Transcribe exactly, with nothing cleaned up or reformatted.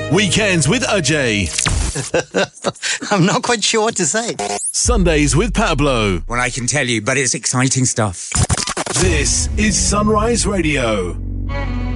Weekends with Ajay. I'm not quite sure what to say. Sundays with Pablo. Well, I can tell you, but it's exciting stuff. This is Sunrise Radio.